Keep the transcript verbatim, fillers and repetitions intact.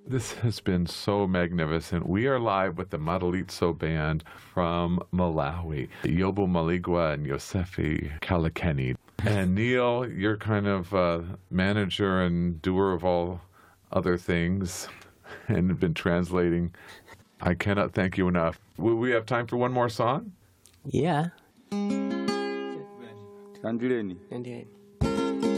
This has been so magnificent. We are live with the Madalitso Band from Malawi, Yobo Maligwa and Yosefi Kalakeni. And Neil, you're kind of uh, manager and doer of all other things and have been translating. I cannot thank you enough. Will we have time for one more song? Yeah. Tikandireni. Ndiye.